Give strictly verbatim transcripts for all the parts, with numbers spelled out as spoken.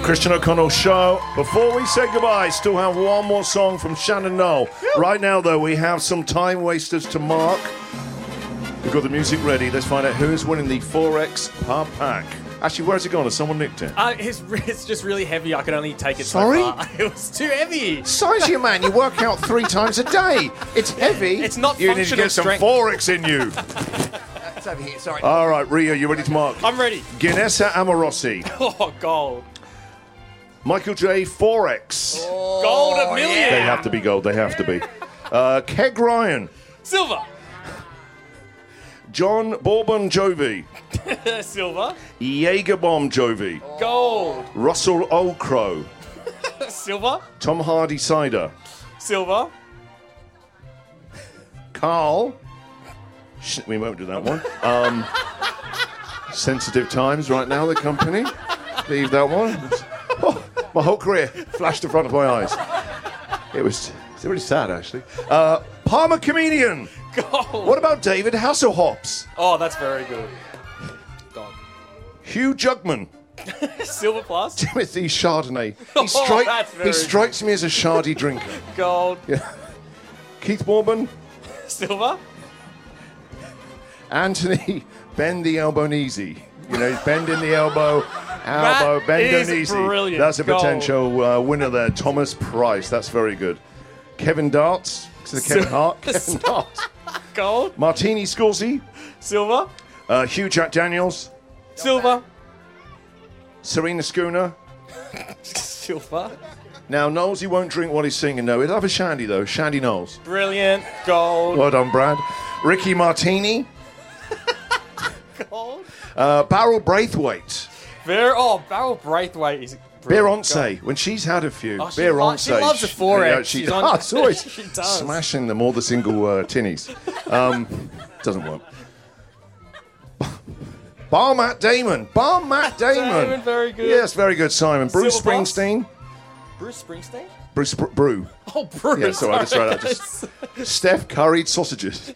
Christian O'Connell Show. Before we say goodbye, still have one more song from Shannon Noll. Right now, though, we have some time wasters to mark. We've got the music ready. Let's find out who is winning the four X Pub Pack. Actually, where's it gone? Has someone nicked it? Uh, it's, it's just really heavy. I can only take it Sorry? so far. It was too heavy. Size you, man. You work out three times a day. It's heavy. It's not You need to functional get some strength. four X in you. It's over here, sorry. All right, Ria, you ready to mark? I'm ready. Guinnessa Amorossi. Oh, gold. Michael J. four X. Gold a million. They have to be gold. They have to be. Uh, Keg Ryan. Silver. John Bourbon Jovi. Silver. Jaeger Bomb Jovi. Gold. Russell Old Crow. Silver. Tom Hardy Cider. Silver. Carl. Sh- we won't do that one. Um, sensitive times right now, the company. Leave that one. Oh, my whole career flashed in front of my eyes. It was it's really sad, actually. Uh, Palmer Comedian. Gold. What about David Hasselhoffs? Oh, that's very good. Gold. Hugh Jugman. Silver plus. Timothy Chardonnay. He, Oh, stri- that's very he strikes me as a shardy drinker. Gold. Yeah. Keith Bourbon. Silver. Anthony Bend the Albanese. You know, bend in the elbow, elbow, That bend is easy. brilliant. That's a Gold. potential uh, winner there. Thomas Price. That's very good. Kevin Darts. So Kevin Sil- Hart. Kevin Darts. Gold. Martini Scorsese. Silver. Uh, Hugh Jack Daniels. Silver. Serena Schooner. Silver. Now, Knowles, he won't drink while he's singing, though. He'll have a shandy, though. Shandy Knowles. Brilliant. Gold. Well done, Brad. Ricky Martini. Gold. Uh, Barrel Braithwaite. Very. Oh, Barrel Braithwaite is. brilliant. Beyonce, when she's had a few, Oh, she Beyonce, lo- she loves the four X. Yeah, she She's on- does, always She does. smashing them, all the single uh, tinnies. Um, doesn't work. Bar Matt Damon, Bar Matt Damon. Damon, very good. Yes, very good, Simon. Bruce Silver Plus. Springsteen, Bruce Springsteen. Bruce Br- Brew. Oh, Bruce. Yeah, sorry, I just tried that. Just Steph curried sausages.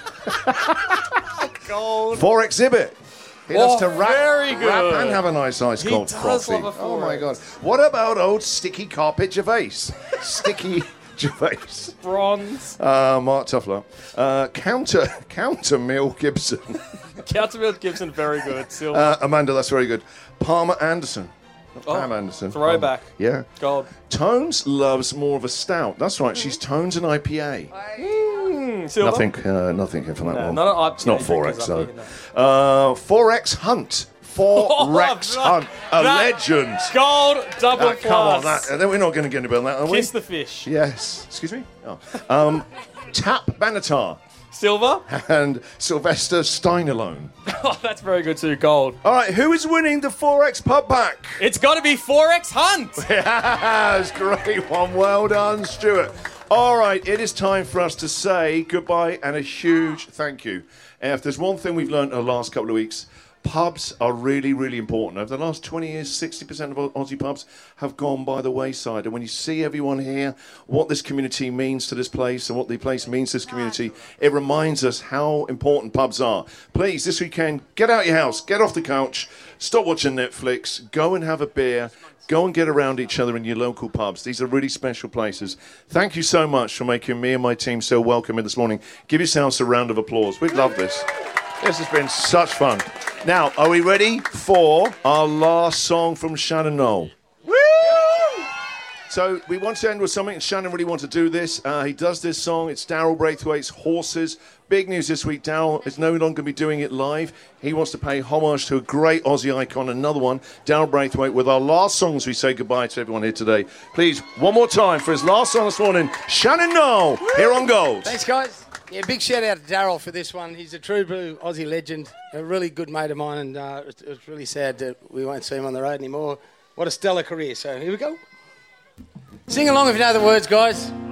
Gold. Four Exhibit. He Oh, loves to rap, very good. rap and have a nice ice He cold does frothy. love a Oh my four god! X. What about old Sticky Carpet Gervais? Sticky Gervais. Bronze. Uh, Mark Tuffler. Uh, counter, counter Mill Gibson. Counterfield Gibson, very good. Silver. Uh, Amanda, that's very good. Palmer Anderson. Not Oh, Pam Anderson. throwback. Palmer. Yeah. Gold. Tones loves more of a stout. That's right. She's Tones and I P A. Mm, silver. Nothing, uh, nothing for that No, one. not an I P A it's not four X, drinkers though. up here, Uh, four X Hunt. four Rex that- Hunt. A that- legend. Gold. Double Ah, come on. plus. That, we're not going to get any better than that, are we? Kiss the fish. Yes. Excuse me? Oh. Um, Tap Benatar. Silver. And Sylvester Steinerlone. Oh, that's very good too. Gold. All right, who is winning the four X Pub Pack? It's got to be four X Hunt. Yes, great one. Well done, Stuart. All right, it is time for us to say goodbye and a huge thank you. And if there's one thing we've learned in the last couple of weeks, pubs are really, really important. Over the last twenty years, sixty percent of Aussie pubs have gone by the wayside. And when you see everyone here, what this community means to this place and what the place means to this community, it reminds us how important pubs are. Please, this weekend, get out your house, get off the couch, stop watching Netflix, go and have a beer, go and get around each other in your local pubs. These are really special places. Thank you so much for making me and my team so welcoming this morning. Give yourselves a round of applause. We'd love this. This has been such fun. Now, are we ready for our last song from Shannon Noll? Woo! So we want to end with something. Shannon really wants to do this. Uh, he does this song. It's Daryl Braithwaite's Horses. Big news this week. Daryl is no longer going to be doing it live. He wants to pay homage to a great Aussie icon, another one, Daryl Braithwaite, with our last song as we say goodbye to everyone here today. Please, one more time for his last song this morning, Shannon Noll, here on Gold. Thanks, guys. Yeah, big shout out to Daryl for this one. He's a true blue Aussie legend, a really good mate of mine, and uh, it's, it's really sad that we won't see him on the road anymore. What a stellar career. So here we go. Sing along if you know the words, guys.